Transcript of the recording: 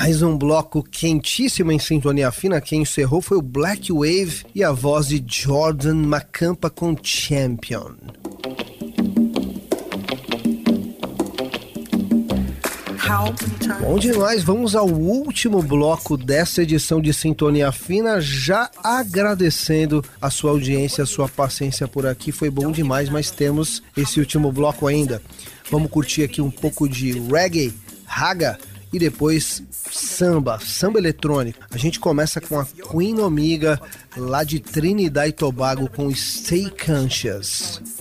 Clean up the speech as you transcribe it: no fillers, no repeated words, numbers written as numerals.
Mais um bloco quentíssimo em Sintonia Fina. Quem encerrou foi o Black Wave e a voz de Jordan Macampa com Champion. Bom demais, vamos ao último bloco dessa edição de Sintonia Fina, já agradecendo a sua audiência, a sua paciência por aqui, foi bom demais, mas temos esse último bloco ainda. Vamos curtir aqui um pouco de reggae, raga e depois samba eletrônico. A gente começa com a Queen Omega, lá de Trinidad e Tobago, com Stay Conscious.